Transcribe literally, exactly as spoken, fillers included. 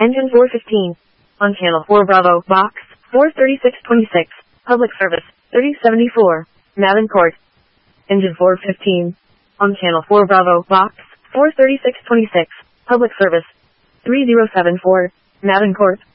Engine four fifteen. On Channel four Bravo, Box four thirty-six twenty-six. Public service, thirty seventy-four. Mavancourt. Engine four fifteen. On Channel four Bravo, Box four thirty-six twenty-six. Public service, three zero seven four. Mavancourt.